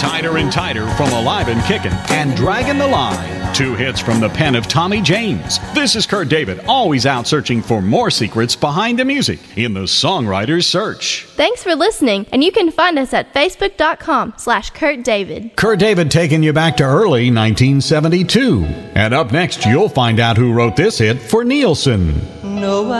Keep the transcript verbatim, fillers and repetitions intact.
Tighter and Tighter from Alive and Kickin', and Dragging the Line. Two hits from the pen of Tommy James. This is Kurt David, always out searching for more secrets behind the music in the songwriter's search. Thanks for listening, and you can find us at facebook.com slash Kurt David. Kurt David taking you back to early nineteen seventy-two. And up next, you'll find out who wrote this hit for Nielsen. No,